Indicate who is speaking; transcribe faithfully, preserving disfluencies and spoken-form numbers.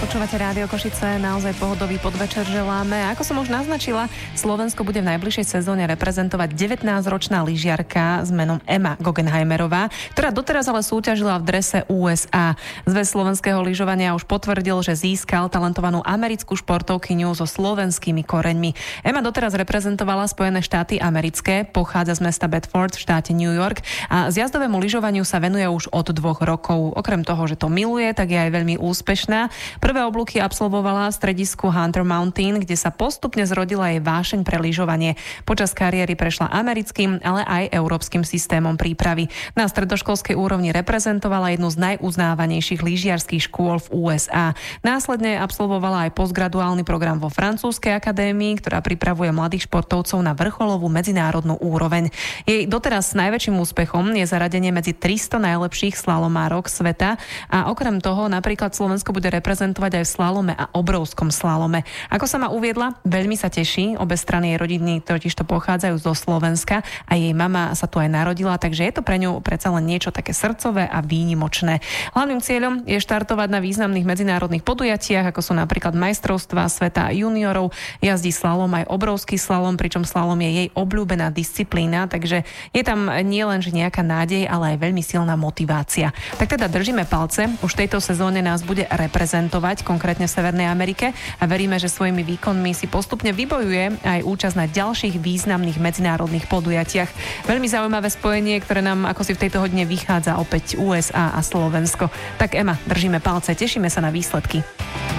Speaker 1: Počúvate Rádio Košice, naozaj pohodový podvečer želáme. Ako som už naznačila, Slovensko bude v najbližšej sezóne reprezentovať devätnásťročná lyžiarka s menom Emma Guggenheimerová, ktorá doteraz ale súťažila v drese ú es á. Zväz slovenského lyžovania už potvrdil, že získal talentovanú americkú športovkyňu so slovenskými koreňmi. Emma doteraz reprezentovala Spojené štáty americké, pochádza z mesta Bedford v štáte New York a zjazdovému lyžovaniu sa venuje už od dvoch rokov. Okrem toho, že to miluje, tak je aj veľmi úspešná. Prvé oblúky absolvovala v stredisku Hunter Mountain, kde sa postupne zrodila jej vášeň pre lyžovanie. Počas kariéry prešla americkým, ale aj európskym systémom prípravy. Na stredoškolskej úrovni reprezentovala jednu z najuznávanejších lyžiarskych škôl v ú es á. Následne absolvovala aj postgraduálny program vo francúzskej akadémii, ktorá pripravuje mladých športovcov na vrcholovú medzinárodnú úroveň. Jej doteraz najväčším úspechom je zaradenie medzi tristo najlepších slalomárok sveta a okrem toho napríklad Slovensko bude reprezentovať aj v slalome a obrovskom slalome. Ako sama uviedla, veľmi sa teší, obe strany jej rodiny totiž to pochádzajú zo Slovenska a jej mama sa tu aj narodila, takže je to pre ňu predsa len niečo také srdcové a výnimočné. Hlavným cieľom je štartovať na významných medzinárodných podujatiach, ako sú napríklad majstrovstvá sveta juniorov, jazdí slalom aj obrovský slalom, pričom slalom je jej obľúbená disciplína, takže je tam nie len že nejaká nádej, ale aj veľmi silná motivácia. Tak teda držíme palce, už v tejto sezóne nás bude reprezentovať, konkrétne v Severnej Amerike a veríme, že svojimi výkonmi si postupne vybojuje aj účasť na ďalších významných medzinárodných podujatiach. Veľmi zaujímavé spojenie, ktoré nám ako si v tejto hodine vychádza opäť ú es á a Slovensko. Tak Emma, držíme palce, tešíme sa na výsledky.